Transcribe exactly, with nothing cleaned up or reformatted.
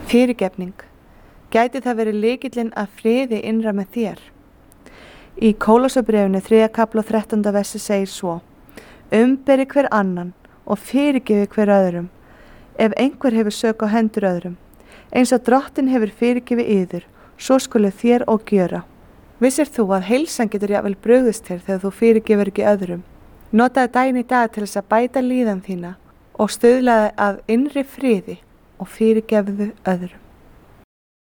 Fyrirgefning. Gæti það verið lykillinn að friði innra með þér? Í Kólosabréfinu þriðja kafla og þrettánda versi segir svo: Umberi hver annan og fyrirgefi hver öðrum, ef einhver hefur sök á hendur öðrum, eins og Drottinn hefur fyrirgefið yður, svo skulu þér og gjöra. Vissir þú að heilsan getur jafnvel brugðist þér þegar þú fyrirgefur ekki öðrum? Notaðu daginn í dag til þess að bæta líðan þína og stuðlaði að innri friði og fyrirgefðu öðrum.